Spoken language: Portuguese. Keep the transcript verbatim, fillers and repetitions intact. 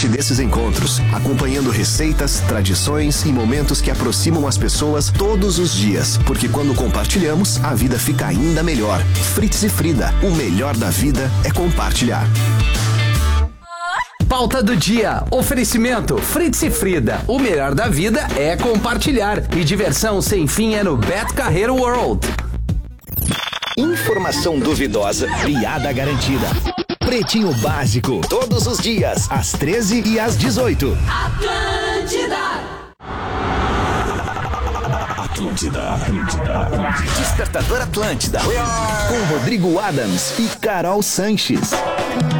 parte desses encontros, acompanhando receitas, tradições e momentos que aproximam as pessoas todos os dias, porque quando compartilhamos, a vida fica ainda melhor. Fritz e Frida, o melhor da vida é compartilhar. Pauta do dia, oferecimento Fritz e Frida, o melhor da vida é compartilhar e diversão sem fim é no Bet Carreiro World. Informação duvidosa, piada garantida. Pretinho Básico, todos os dias, às treze e às dezoito. Atlântida! Atlântida, Atlântida, Atlântida. Despertador Atlântida. Com Rodrigo Adams e Carol Sanches.